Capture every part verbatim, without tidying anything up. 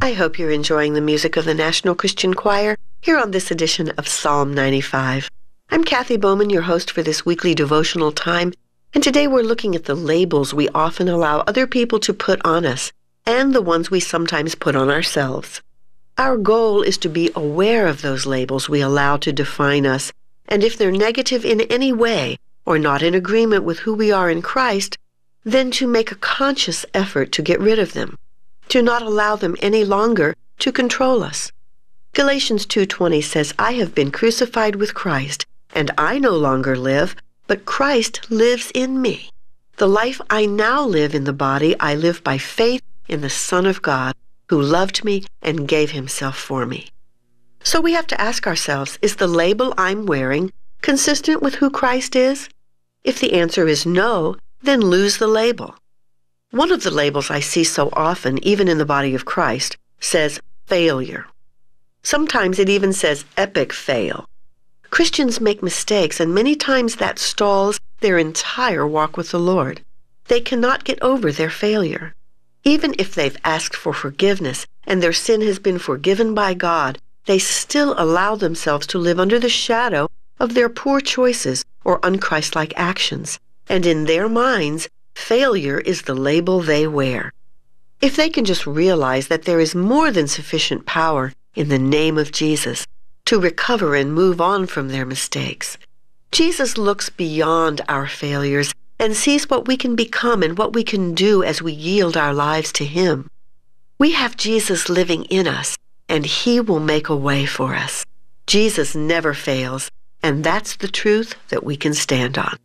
I hope you're enjoying the music of the National Christian Choir here on this edition of Psalm ninety-five. I'm Kathy Bowman, your host for this weekly devotional time, and today we're looking at the labels we often allow other people to put on us and the ones we sometimes put on ourselves. Our goal is to be aware of those labels we allow to define us, and if they're negative in any way or not in agreement with who we are in Christ, then to make a conscious effort to get rid of them, to not allow them any longer to control us. Galatians two twenty says, "I have been crucified with Christ, and I no longer live, but Christ lives in me. The life I now live in the body, I live by faith in the Son of God, who loved me and gave himself for me." So we have to ask ourselves, is the label I'm wearing consistent with who Christ is? If the answer is no, then lose the label. One of the labels I see so often, even in the body of Christ, says failure. Sometimes it even says epic fail. Christians make mistakes, and many times that stalls their entire walk with the Lord. They cannot get over their failure. Even if they've asked for forgiveness and their sin has been forgiven by God, they still allow themselves to live under the shadow of their poor choices or unchristlike actions. And in their minds, failure is the label they wear. If they can just realize that there is more than sufficient power in the name of Jesus to recover and move on from their mistakes. Jesus looks beyond our failures and sees what we can become and what we can do as we yield our lives to him. We have Jesus living in us, and he will make a way for us. Jesus never fails, and that's the truth that we can stand on.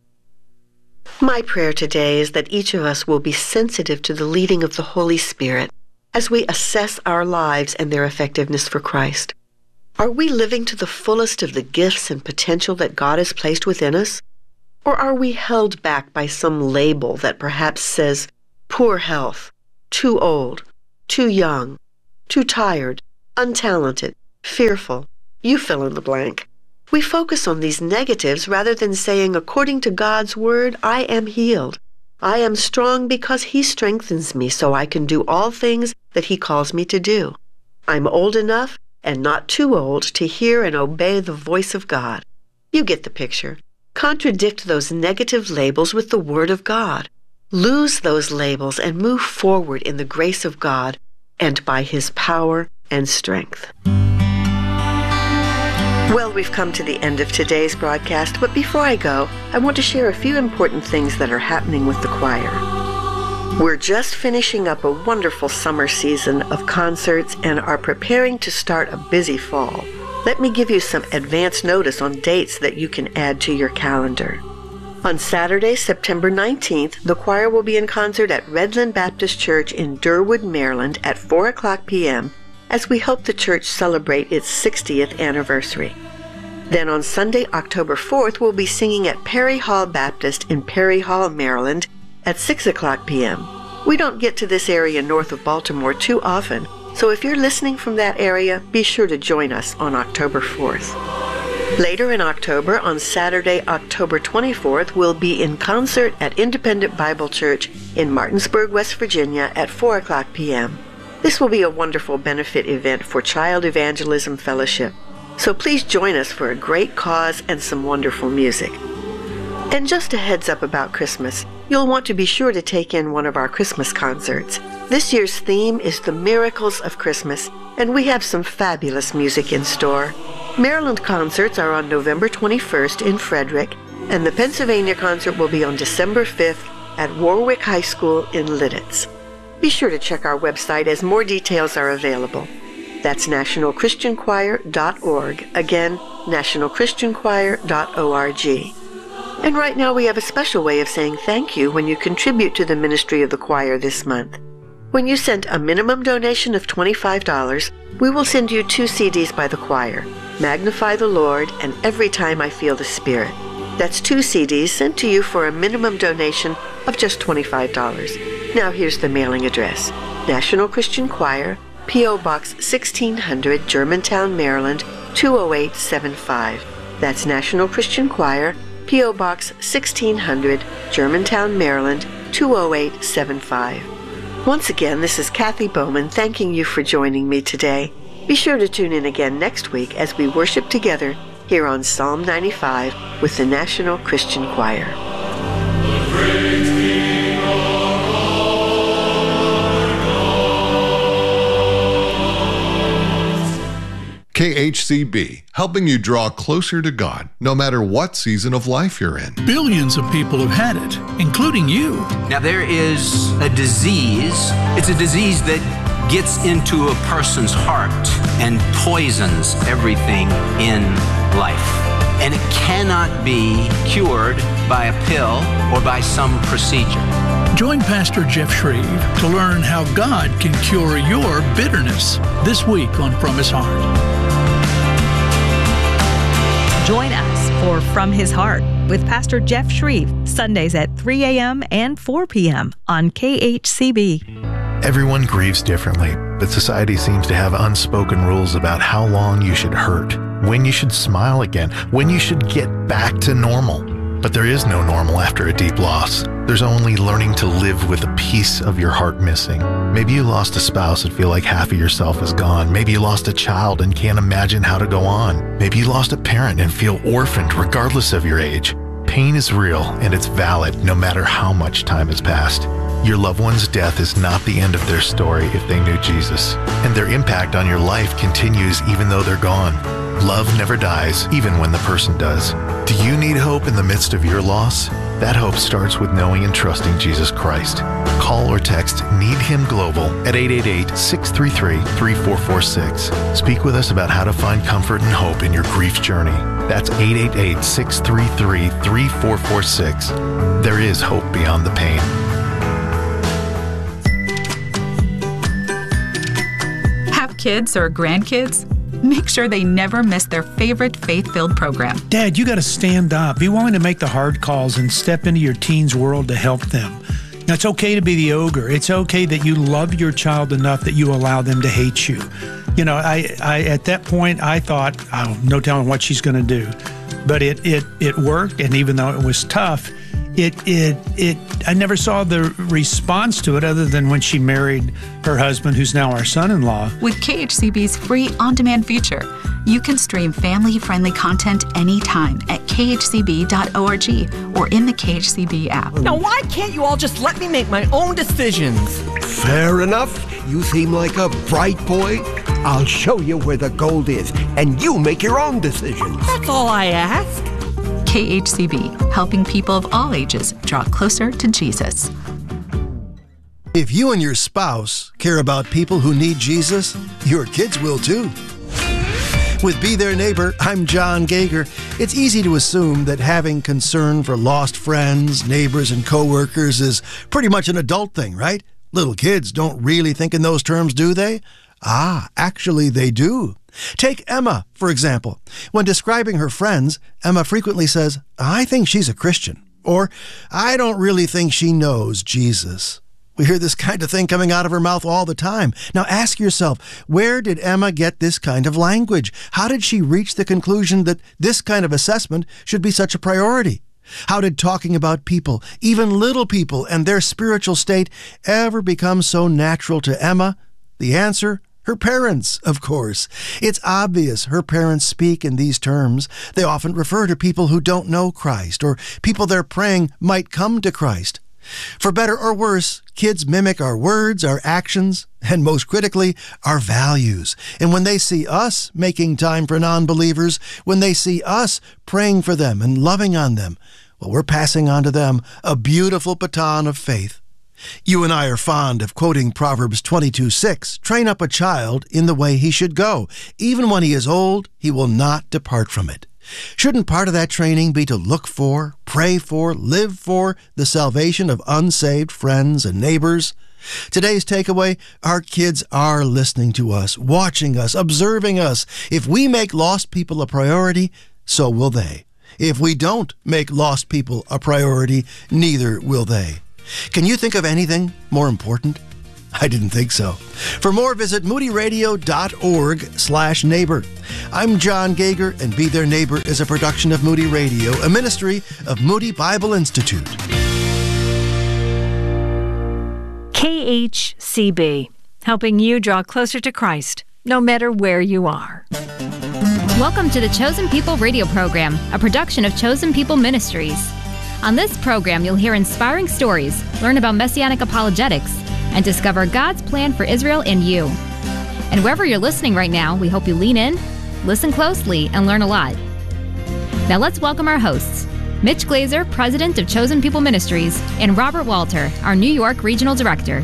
My prayer today is that each of us will be sensitive to the leading of the Holy Spirit as we assess our lives and their effectiveness for Christ. Are we living to the fullest of the gifts and potential that God has placed within us? Or are we held back by some label that perhaps says poor health, too old, too young, too tired, untalented, fearful? You fill in the blank. We focus on these negatives rather than saying, according to God's word, I am healed. I am strong because he strengthens me so I can do all things that he calls me to do. I'm old enough and not too old to hear and obey the voice of God. You get the picture. Contradict those negative labels with the Word of God. Lose those labels and move forward in the grace of God and by his power and strength. Well, we've come to the end of today's broadcast, but before I go, I want to share a few important things that are happening with the choir. We're just finishing up a wonderful summer season of concerts and are preparing to start a busy fall. Let me give you some advance notice on dates that you can add to your calendar. On Saturday, September nineteenth, the choir will be in concert at Redland Baptist Church in Durwood, Maryland at four o'clock p.m. as we hope the church celebrate its sixtieth anniversary. Then on Sunday, October fourth, we'll be singing at Perry Hall Baptist in Perry Hall, Maryland at six o'clock p.m. We don't get to this area north of Baltimore too often, so if you're listening from that area, be sure to join us on October fourth. Later in October, on Saturday, October twenty-fourth, we'll be in concert at Independent Bible Church in Martinsburg, West Virginia at four o'clock p.m. This will be a wonderful benefit event for Child Evangelism Fellowship, so please join us for a great cause and some wonderful music. And just a heads up about Christmas, you'll want to be sure to take in one of our Christmas concerts. This year's theme is the Miracles of Christmas, and we have some fabulous music in store. Maryland concerts are on November twenty-first in Frederick, and the Pennsylvania concert will be on December fifth at Warwick High School in Lidditz. Be sure to check our website as more details are available. That's national christian choir dot org. Again, national christian choir dot org. And right now we have a special way of saying thank you when you contribute to the ministry of the choir this month. When you send a minimum donation of twenty-five dollars, we will send you two C Ds by the choir, Magnify the Lord and Every Time I Feel the Spirit. That's two C Ds sent to you for a minimum donation of just twenty-five dollars. Now here's the mailing address. National Christian Choir, P O. Box sixteen hundred, Germantown, Maryland, two oh eight seven five. That's National Christian Choir, P O. Box sixteen hundred, Germantown, Maryland, two oh eight seven five. Once again, this is Kathy Bowman thanking you for joining me today. Be sure to tune in again next week as we worship together here on Psalm ninety-five with the National Christian Choir. K H C B, helping you draw closer to God, no matter what season of life you're in. Billions of people have had it, including you. Now, there is a disease. It's a disease that gets into a person's heart and poisons everything in life. And it cannot be cured by a pill or by some procedure. Join Pastor Jeff Shreve to learn how God can cure your bitterness this week on From His Heart. Join us for From His Heart with Pastor Jeff Shreve, Sundays at three a.m. and four p.m. on K H C B. Everyone grieves differently, but society seems to have unspoken rules about how long you should hurt, when you should smile again, when you should get back to normal. But there is no normal after a deep loss. There's only learning to live with a piece of your heart missing. Maybe you lost a spouse and feel like half of yourself is gone. Maybe you lost a child and can't imagine how to go on. Maybe you lost a parent and feel orphaned regardless of your age. Pain is real and it's valid no matter how much time has passed. Your loved one's death is not the end of their story if they knew Jesus, and their impact on your life continues even though they're gone. Love never dies, even when the person does. Do you need hope in the midst of your loss? That hope starts with knowing and trusting Jesus Christ. Call or text Need Him Global at eight eight eight, six three three, three four four six. Speak with us about how to find comfort and hope in your grief journey. That's eight eight eight, six three three, three four four six. There is hope beyond the pain. Have kids or grandkids? Make sure they never miss their favorite faith-filled program. Dad, you got to stand up. Be willing to make the hard calls and step into your teen's world to help them. Now, it's okay to be the ogre. It's okay that you love your child enough that you allow them to hate you. You know, I, I at that point, I thought, oh, no telling what she's going to do. But it, it, it worked, and even though it was tough, It, it, it, I never saw the response to it other than when she married her husband, who's now our son-in-law. With K H C B's free on-demand feature, you can stream family-friendly content anytime at k h c b dot org or in the K H C B app. Now, why can't you all just let me make my own decisions? Fair enough. You seem like a bright boy. I'll show you where the gold is, and you make your own decisions. That's all I ask. K H C B, helping people of all ages draw closer to Jesus. If you and your spouse care about people who need Jesus, your kids will too. With Be Their Neighbor, I'm John Gager. It's easy to assume that having concern for lost friends, neighbors, and coworkers is pretty much an adult thing, right? Little kids don't really think in those terms, do they? Ah, actually they do. Take Emma, for example. When describing her friends, Emma frequently says, I think she's a Christian, or I don't really think she knows Jesus. We hear this kind of thing coming out of her mouth all the time. Now ask yourself, where did Emma get this kind of language? How did she reach the conclusion that this kind of assessment should be such a priority? How did talking about people, even little people, and their spiritual state ever become so natural to Emma? The answer? Her parents, of course. It's obvious her parents speak in these terms. They often refer to people who don't know Christ, or people they're praying might come to Christ. For better or worse, kids mimic our words, our actions, and most critically, our values. And when they see us making time for non-believers, when they see us praying for them and loving on them, well, we're passing on to them a beautiful baton of faith. You and I are fond of quoting Proverbs twenty-two six, train up a child in the way he should go. Even when he is old, he will not depart from it. Shouldn't part of that training be to look for, pray for, live for the salvation of unsaved friends and neighbors? Today's takeaway, our kids are listening to us, watching us, observing us. If we make lost people a priority, so will they. If we don't make lost people a priority, neither will they. Can you think of anything more important? I didn't think so. For more, visit moodyradio.org slash neighbor. I'm John Gager, and Be Their Neighbor is a production of Moody Radio, a ministry of Moody Bible Institute. K H C B, helping you draw closer to Christ, no matter where you are. Welcome to the Chosen People radio program, a production of Chosen People Ministries. On this program, you'll hear inspiring stories, learn about messianic apologetics, and discover God's plan for Israel and you. And wherever you're listening right now, we hope you lean in, listen closely, and learn a lot. Now let's welcome our hosts, Mitch Glazer, President of Chosen People Ministries, and Robert Walter, our New York Regional Director.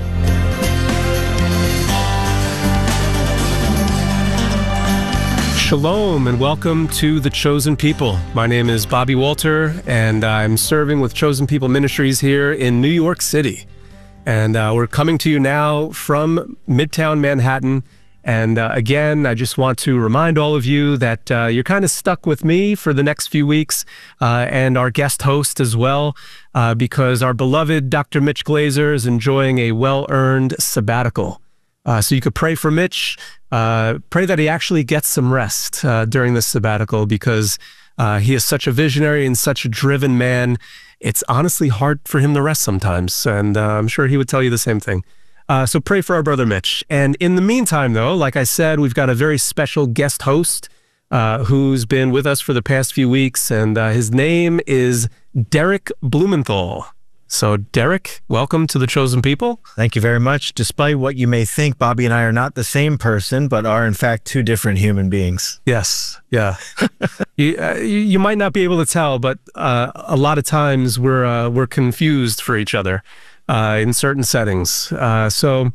Shalom and welcome to The Chosen People. My name is Bobby Walter, and I'm serving with Chosen People Ministries here in New York City. And uh, we're coming to you now from Midtown Manhattan. And uh, again, I just want to remind all of you that uh, you're kind of stuck with me for the next few weeks uh, and our guest host as well, uh, because our beloved Doctor Mitch Glazer is enjoying a well-earned sabbatical. Uh, so you could pray for Mitch, uh, pray that he actually gets some rest uh, during this sabbatical, because uh, he is such a visionary and such a driven man. It's honestly hard for him to rest sometimes, and uh, I'm sure he would tell you the same thing. Uh, so pray for our brother Mitch. And in the meantime, though, like I said, we've got a very special guest host uh, who's been with us for the past few weeks, and uh, his name is Derek Blumenthal. So, Derek, welcome to The Chosen People. Thank you very much. Despite what you may think, Bobby and I are not the same person, but are in fact two different human beings. Yes, yeah. you, uh, you you might not be able to tell, but uh, a lot of times we're uh, we're confused for each other uh, in certain settings. Uh, so,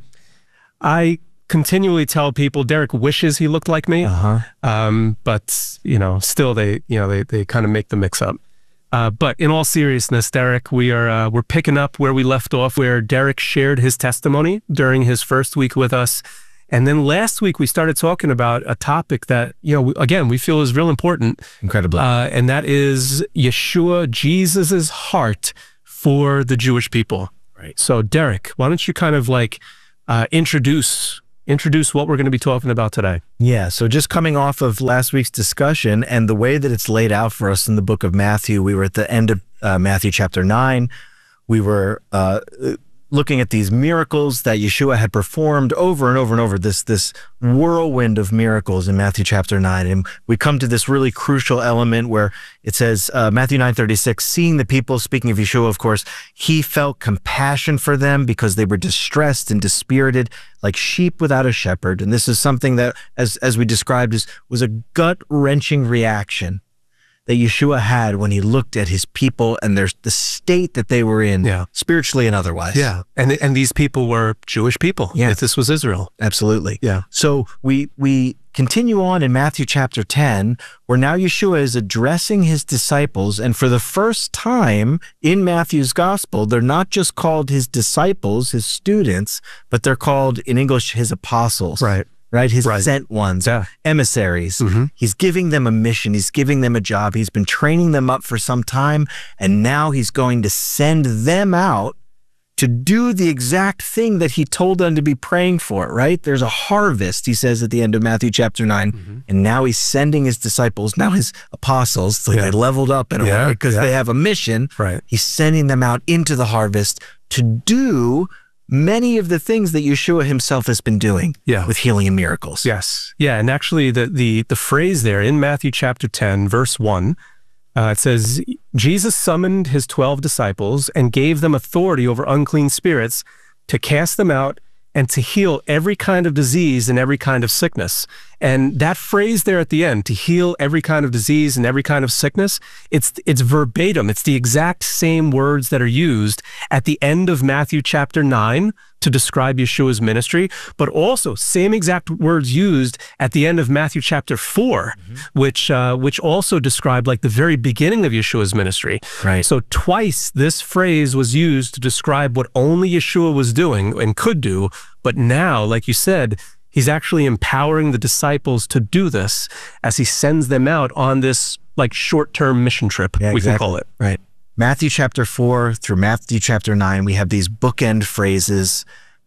I continually tell people Derek wishes he looked like me, uh-huh. um, but you know, still they you know they they kind of make the mix up. Uh, but in all seriousness, Derek, we are uh, we're picking up where we left off, where Derek shared his testimony during his first week with us, and then last week we started talking about a topic that you know we, again we feel is real important, incredibly, uh, and that is Yeshua, Jesus's heart for the Jewish people. Right. So, Derek, why don't you kind of like uh, introduce. Introduce what we're going to be talking about today. Yeah, so just coming off of last week's discussion and the way that it's laid out for us in the book of Matthew, we were at the end of uh, Matthew chapter nine. We were uh, looking at these miracles that Yeshua had performed over and over and over, this this whirlwind of miracles in Matthew chapter nine. And we come to this really crucial element where it says, uh, Matthew nine thirty-six, seeing the people, speaking of Yeshua, of course, he felt compassion for them because they were distressed and dispirited like sheep without a shepherd. And this is something that, as, as we described, is, was a gut-wrenching reaction that Yeshua had when he looked at his people and there's the state that they were in, yeah. spiritually and otherwise. Yeah, and and these people were Jewish people. Yeah. If this was Israel. Absolutely. Yeah. So we we continue on in Matthew chapter ten, where now Yeshua is addressing his disciples, and for the first time in Matthew's gospel, they're not just called his disciples, his students, but they're called, in English, his apostles. Right. Right? His right. sent ones, yeah. emissaries. Mm-hmm. He's giving them a mission. He's giving them a job. He's been training them up for some time, and now he's going to send them out to do the exact thing that he told them to be praying for, right? There's a harvest, he says at the end of Matthew chapter nine, mm-hmm. and now he's sending his disciples, now his apostles, so yeah. they leveled up in a yeah. way because yeah. they have a mission. Right. He's sending them out into the harvest to do many of the things that Yeshua himself has been doing yeah. with healing and miracles. Yes. Yeah, and actually the, the, the phrase there in Matthew chapter ten, verse one, uh, it says, Jesus summoned his twelve disciples and gave them authority over unclean spirits to cast them out and to heal every kind of disease and every kind of sickness. And that phrase there at the end, to heal every kind of disease and every kind of sickness, it's it's verbatim. It's the exact same words that are used at the end of Matthew chapter nine to describe Yeshua's ministry, but also same exact words used at the end of Matthew chapter four, mm-hmm. which uh, which also describe like the very beginning of Yeshua's ministry. Right. So twice this phrase was used to describe what only Yeshua was doing and could do, but now, like you said, he's actually empowering the disciples to do this as he sends them out on this like short-term mission trip, yeah, we exactly. can call it. Right. Matthew chapter four through Matthew chapter nine, we have these bookend phrases.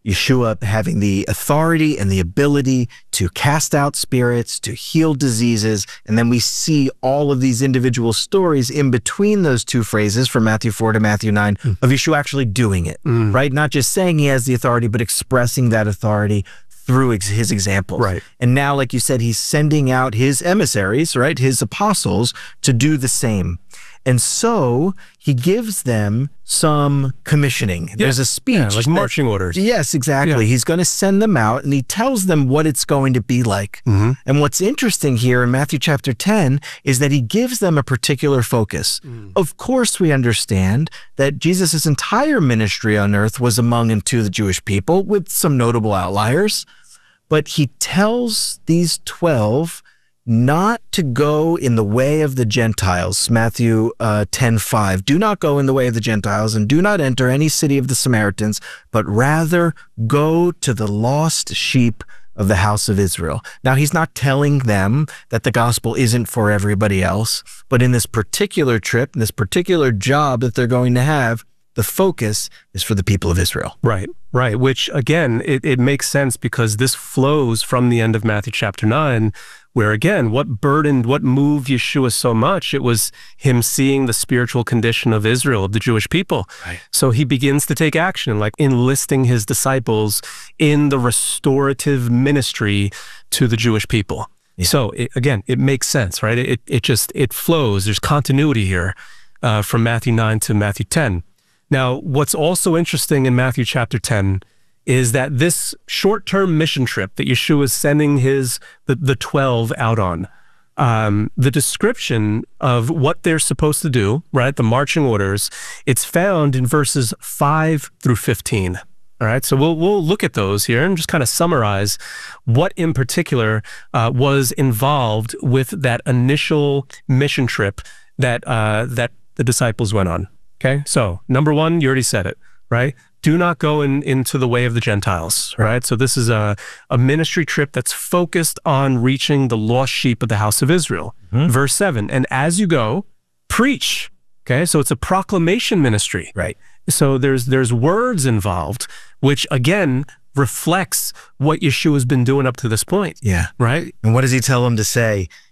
Yeshua having the authority and the ability to cast out spirits, to heal diseases. And then we see all of these individual stories in between those two phrases from Matthew four to Matthew nine mm. of Yeshua actually doing it, mm. right? Not just saying he has the authority, but expressing that authority through ex- his examples. Right. And now, like you said, he's sending out his emissaries, right? His apostles to do the same. And so he gives them some commissioning. Yeah. There's a speech. Yeah, like that, marching orders. Yes, exactly. Yeah. He's going to send them out and he tells them what it's going to be like. Mm-hmm. And what's interesting here in Matthew chapter ten is that he gives them a particular focus. Mm. Of course, we understand that Jesus' entire ministry on earth was among and to the Jewish people, with some notable outliers. But he tells these twelve not to go in the way of the Gentiles, Matthew uh, ten five. Do not go in the way of the Gentiles, and do not enter any city of the Samaritans, but rather go to the lost sheep of the house of Israel. Now, he's not telling them that the gospel isn't for everybody else, but in this particular trip, in this particular job that they're going to have, the focus is for the people of Israel. Right, right. Which, again, it, it makes sense because this flows from the end of Matthew chapter nine, where, again, what burdened, what moved Yeshua so much, it was him seeing the spiritual condition of Israel, of the Jewish people. Right. So he begins to take action, like enlisting his disciples in the restorative ministry to the Jewish people. Yeah. So, it, again, it makes sense, right? It, it just, it flows. There's continuity here uh, from Matthew nine to Matthew ten. Now, what's also interesting in Matthew chapter ten is that this short-term mission trip that Yeshua is sending his the, the twelve out on, um, the description of what they're supposed to do, right, the marching orders, it's found in verses five through fifteen. All right, so we'll we'll look at those here and just kind of summarize what in particular uh, was involved with that initial mission trip that uh, that the disciples went on. Okay, so number one, you already said it, right? Do not go in, into the way of the Gentiles, right? So this is a, a ministry trip that's focused on reaching the lost sheep of the house of Israel. Mm-hmm. Verse seven, and as you go, preach. Okay, so it's a proclamation ministry. Right. So there's there's words involved, which again reflects what Yeshua's been doing up to this point. Yeah. Right? And what does he tell them to say?